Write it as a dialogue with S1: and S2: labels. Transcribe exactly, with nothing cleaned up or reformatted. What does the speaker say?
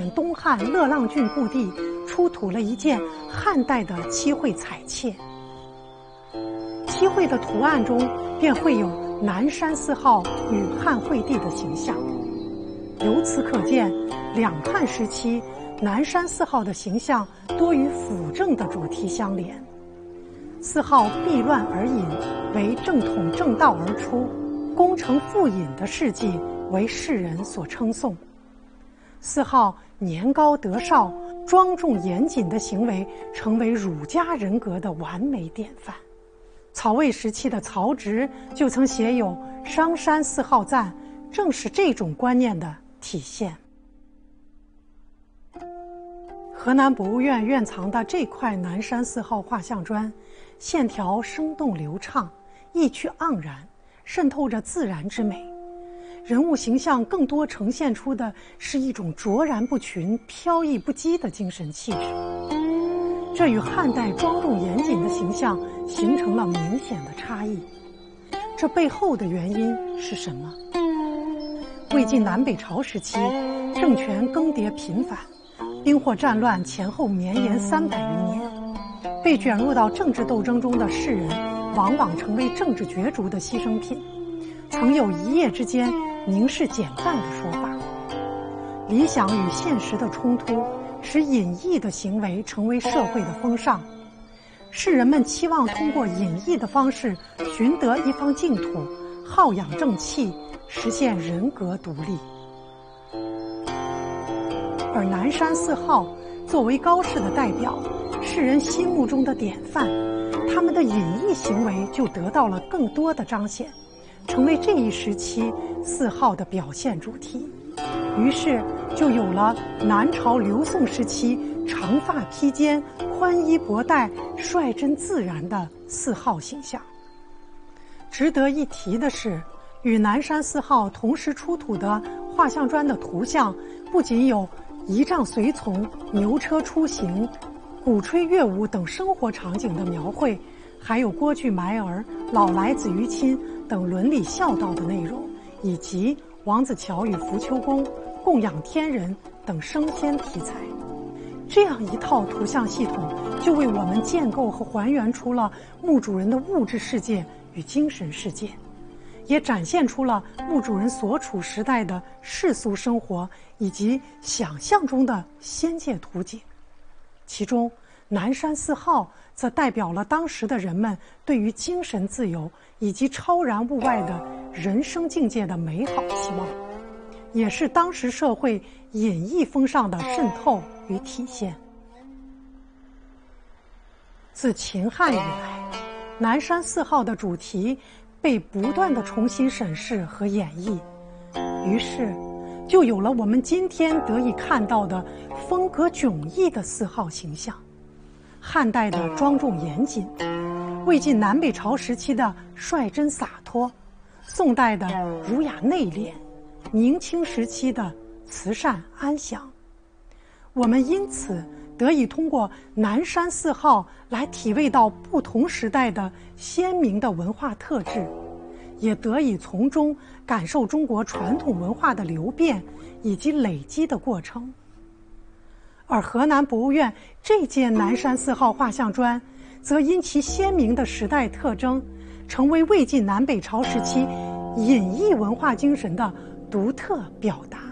S1: 东汉乐浪郡故地出土了一件汉代的漆绘彩妾，漆绘的图案中便会有南山四号与汉惠帝的形象。由此可见，两汉时期南山四号的形象多与辅政的主题相连。四号避乱而隐，为正统正道而出，功成复隐的事迹为世人所称颂。四号年高德少、庄重严谨的行为，成为儒家人格的完美典范。曹魏时期的曹植就曾写有《商山四号赞》，正是这种观念的体现。河南博物院院藏的这块南山四号画像砖，线条生动流畅，意趣盎然，渗透着自然之美。人物形象更多呈现出的是一种卓然不群、飘逸不羁的精神气质，这与汉代庄重严谨的形象形成了明显的差异。这背后的原因是什么？魏晋南北朝时期，政权更迭频繁，兵祸战乱前后绵延三百余年，被卷入到政治斗争中的士人，往往成为政治角逐的牺牲品。曾有一夜之间凝视简范的说法。理想与现实的冲突，使隐逸的行为成为社会的风尚。士人们期望通过隐逸的方式寻得一方净土，好养正气，实现人格独立。而南山四号作为高士的代表，世人心目中的典范，他们的隐逸行为就得到了更多的彰显，成为这一时期四号的表现主题。于是就有了南朝刘宋时期长发披肩、宽衣博带、率真自然的四号形象。值得一提的是，与南山四号同时出土的画像砖的图像，不仅有仪仗随从、牛车出行、鼓吹乐舞等生活场景的描绘，还有郭巨埋儿、老来子于亲等伦理孝道的内容，以及王子乔与扶秋公、供养天人等升仙题材。这样一套图像系统，就为我们建构和还原出了墓主人的物质世界与精神世界，也展现出了墓主人所处时代的世俗生活以及想象中的仙界图景。其中南山四号则代表了当时的人们对于精神自由以及超然物外的人生境界的美好期望，也是当时社会隐逸风尚的渗透与体现。自秦汉以来，南山四号的主题被不断的重新审视和演绎，于是就有了我们今天得以看到的风格迥异的四号形象。汉代的庄重严谨，魏晋南北朝时期的率真洒脱，宋代的儒雅内敛，明清时期的慈善安详。我们因此得以通过南山四号来体味到不同时代的鲜明的文化特质，也得以从中感受中国传统文化的流变以及累积的过程。而河南博物院这件南山四号画像砖，则因其鲜明的时代特征，成为魏晋南北朝时期隐逸文化精神的独特表达。